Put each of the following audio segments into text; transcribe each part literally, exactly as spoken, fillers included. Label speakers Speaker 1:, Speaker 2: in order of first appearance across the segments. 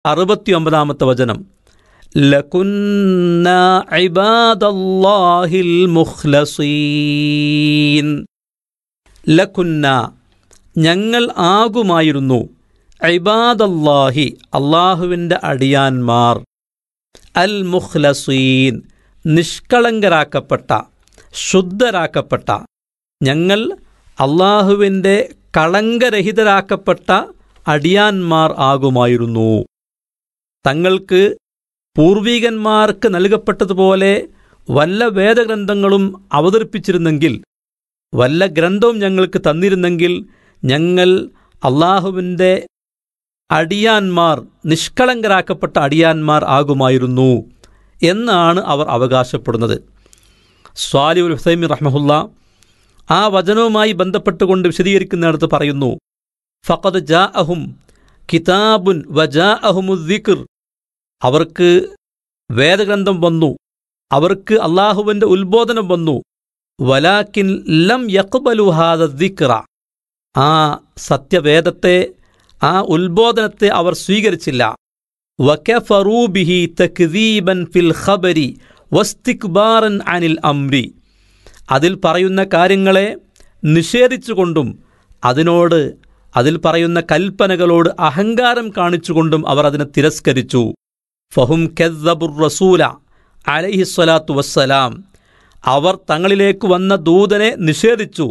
Speaker 1: അറുപത്തി ഒമ്പതാമത്തെ വചനം, ലകുന്ന ഇബാദല്ലാഹിൽ മുഖ്ലസീൻ. ലകുന്ന ഞങ്ങൾ ആകുമായിരുന്നു, ഇബാദല്ലാഹി അള്ളാഹുവിൻ്റെ അടിയാന്മാർ, അൽ മുഖ്ലസീൻ നിഷ്കളങ്കരാക്കപ്പെട്ട ശുദ്ധരാക്കപ്പെട്ട, ഞങ്ങൾ അള്ളാഹുവിൻ്റെ കളങ്കരഹിതരാക്കപ്പെട്ട അടിയാന്മാർ ആകുമായിരുന്നു. തങ്ങൾക്ക് പൂർവികന്മാർക്ക് നൽകപ്പെട്ടതുപോലെ വല്ല വേദഗ്രന്ഥങ്ങളും അവതരിപ്പിച്ചിരുന്നെങ്കിൽ, വല്ല ഗ്രന്ഥവും ഞങ്ങൾക്ക് തന്നിരുന്നെങ്കിൽ ഞങ്ങൾ അള്ളാഹുവിൻ്റെ അടിയാന്മാർ, നിഷ്കളങ്കരാക്കപ്പെട്ട അടിയാന്മാർ ആകുമായിരുന്നു എന്നാണ് അവർ അവകാശപ്പെടുന്നത്. സ്വാലിഹുൽ ഹുസൈമി റഹ്മഹുല്ല ആ വചനവുമായി ബന്ധപ്പെട്ടുകൊണ്ട് വിശദീകരിക്കുന്നിടത്ത് പറയുന്നു, ഫഖദ് ജാഅഹും കിതാബുൻ വജാഅഹുമുദ് ദിക്ർ. അവർക്ക് വേദഗ്രന്ഥം വന്നു, അവർക്ക് അള്ളാഹുവിൻ്റെ ഉത്ബോധനം വന്നു. വലാകിൻ ലം യഖ്ബലു ഹാദ ദിക്റ. ആ സത്യവേദത്തെ, ആ ഉത്ബോധനത്തെ അവർ സ്വീകരിച്ചില്ല. വകഫറൂ ബിഹി തക്ദീബൻ ഫിൽ ഖബരി വസ്തിക്ബാറൻ അനിൽ അംരി. അതിൽ പറയുന്ന കാര്യങ്ങളെ നിഷേധിച്ചുകൊണ്ടും അതിനോട്, അതിൽ പറയുന്ന കൽപ്പനകളോട് അഹങ്കാരം കാണിച്ചുകൊണ്ടും അവർ അതിനെ തിരസ്കരിച്ചു. ഫഹും കദ്ദബുർ റസൂല അലൈഹി സ്വലാത്തു വസ്സലാം. അവർ തങ്ങളിലേക്ക് വന്ന ദൂതനെ നിഷേധിച്ചു.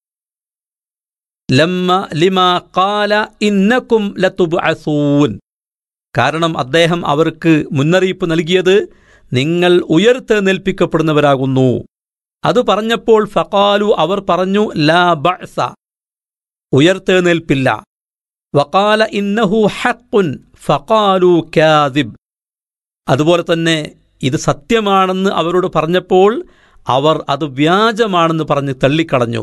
Speaker 1: ലമ്മ ലിമാ ഖാല ഇന്നകും ലതുബ്അസൂൻ. കാരണം അദ്ദേഹം അവർക്ക് മുന്നറിയിപ്പ് നൽകിയത് നിങ്ങൾ ഉയർത്തെഴുന്നേൽപ്പിക്കപ്പെടുന്നവരാകുന്നു. അത് പറഞ്ഞപ്പോൾ ഫഖാലു അവർ പറഞ്ഞു, ലാ ബഅസ ഉയർത്തെഴുന്നേൽപ്പില്ല. വഖാല ഇന്നഹു ഹഖ്ഖുൻ ഫഖാലു കാദിബ്. അതുപോലെ തന്നെ ഇത് സത്യമാണെന്ന് അവരോട് പറഞ്ഞപ്പോൾ അവർ അത് വ്യാജമാണെന്ന് പറഞ്ഞ് തള്ളിക്കളഞ്ഞു.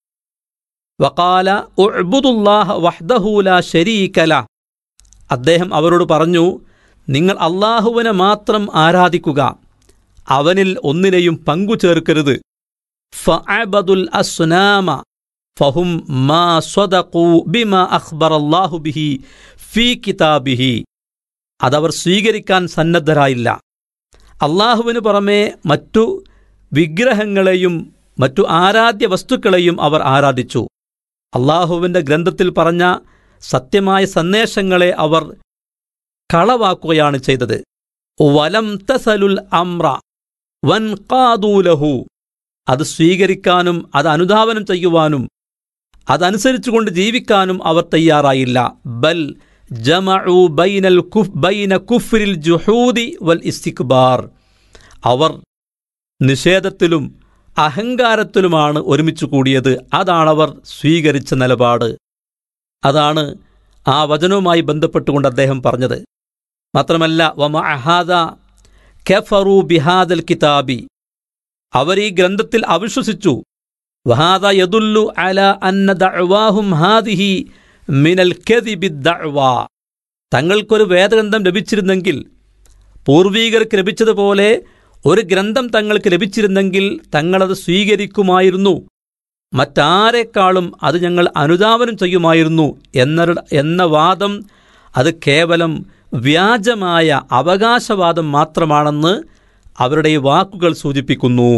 Speaker 1: വഖാല ഉഅ്ബുദുല്ലാഹ വഹ്ദഹു ലാ ശരീക ലഹ്. അദ്ദേഹം അവരോട് പറഞ്ഞു, നിങ്ങൾ അള്ളാഹുവിനെ മാത്രം ആരാധിക്കുക, അവനിൽ ഒന്നിനെയും പങ്കു ചേർക്കരുത്. ഫഅബദുൽ അസ്നാമ ഫഹും മാ സ്വദഖൂ ബിമാ അഖ്ബറല്ലാഹു ബിഹി ഫീ കിതാബിഹി. അതവർ സ്വീകരിക്കാൻ സന്നദ്ധരായില്ല. അള്ളാഹുവിന് പുറമെ മറ്റു വിഗ്രഹങ്ങളെയും മറ്റു ആരാധ്യ വസ്തുക്കളെയും അവർ ആരാധിച്ചു. അള്ളാഹുവിൻ്റെ ഗ്രന്ഥത്തിൽ പറഞ്ഞ സത്യമായ സന്ദേശങ്ങളെ അവർ കളവാക്കുകയാണ് ചെയ്തത്. വലം തസലുൽ അംറ വൻഖാദൂലഹു. അത് സ്വീകരിക്കാനും അത് അനുധാവനം ചെയ്യുവാനും അതനുസരിച്ചുകൊണ്ട് ജീവിക്കാനും അവർ തയ്യാറായില്ല. ബൽ ജമഉ ബൈനൽ കുഫ് ബൈന കുഫ്രിൽ ജുഹൂദി വൽ ഇസ്തിക്ബാർ. അവർ നിഷേധത്തിലും അഹങ്കാരത്തിലുമാണ് ഒരുമിച്ച് കൂടിയത്. അതാണവർ സ്വീകരിച്ച നിലപാട്. അതാണ് ആ വചനവുമായി ബന്ധപ്പെട്ടുകൊണ്ട് അദ്ദേഹം പറഞ്ഞത്. മാത്രമല്ല വമഅ ഹാദാ കഫറു ബിഹാദൽ കിതാബി. അവർ ഈ ഗ്രന്ഥത്തിൽ അവിശ്വസിച്ചു. വഹാദാ യദുല്ലു അലാ അന്ന ദഅവാഹും ഹാദിഹി മിനൽ കദിബി ദഅവാ. തങ്ങൾക്കൊരു വേദഗ്രന്ഥം ലഭിച്ചിരുന്നെങ്കിൽ, പൂർവീകർക്ക് ലഭിച്ചതുപോലെ ഒരു ഗ്രന്ഥം തങ്ങൾക്ക് ലഭിച്ചിരുന്നെങ്കിൽ തങ്ങളത് സ്വീകരിക്കുമായിരുന്നു. മറ്റാരെക്കാളും അത് ഞങ്ങൾ അനുധാവനം ചെയ്യുമായിരുന്നു എന്ന എന്ന വാദം അത് കേവലം വ്യാജമായ അവകാശവാദം മാത്രമാണെന്ന് അവരുടെ ഈ വാക്കുകൾ സൂചിപ്പിക്കുന്നു.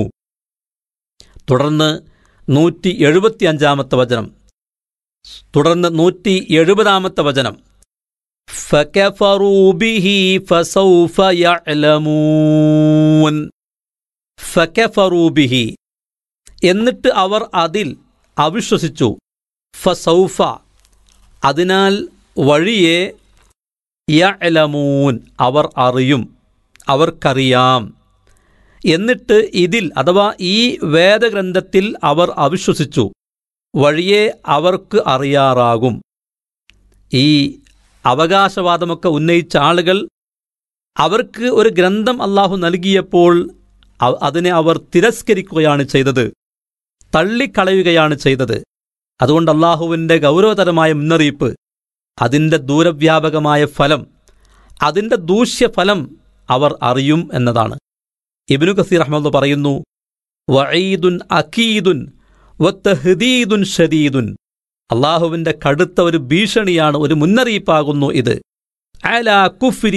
Speaker 1: തുടർന്ന് നൂറ്റി എഴുപത്തി അഞ്ചാമത്തെ വചനം തുടർന്ന് നൂറ്റി എഴുപതാമത്തെ വചനം ഫകഫറൂ ബിഹി ഫസൗഫ യഅലമൂൻ. ഫകഫറൂ ബിഹി എന്നിട്ട് അവർ അതിൽ അവിശ്വസിച്ചു. ഫസൗഫ അതിനാൽ വഴിയെ, യഅലമൂൻ അവർ അറിയും, അവർക്കറിയാം. എന്നിട്ട് ഇതിൽ അഥവാ ഈ വേദഗ്രന്ഥത്തിൽ അവർ അവിശ്വസിച്ചു, വഴിയെ അവർക്ക് അറിയാറാകും. ഈ അവകാശവാദമൊക്കെ ഉന്നയിച്ച ആളുകൾ അവർക്ക് ഒരു ഗ്രന്ഥം അല്ലാഹു നൽകിയപ്പോൾ അതിനെ അവർ തിരസ്കരിക്കുകയാണ് ചെയ്തത്, തള്ളിക്കളയുകയാണ് ചെയ്തത്. അതുകൊണ്ട് അല്ലാഹുവിൻ്റെ ഗൗരവതരമായ മുന്നറിയിപ്പ്, അതിൻ്റെ ദൂരവ്യാപകമായ ഫലം, അതിൻ്റെ ദൂഷ്യഫലം അവർ അറിയും എന്നതാണ്. ഇബ്നു കസീർ റഹ്മത്തുള്ളാഹി പറയുന്നു, വഈദുൻ അകീദുൻ വതഹ്ദീദുൻ ശദീദുൻ. അല്ലാഹുവിൻ്റെ കടുത്ത ഒരു ഭീഷണിയാണ്, ഒരു മുന്നറിയിപ്പാകുന്നു ഇത്. അലാ കുഫ്രി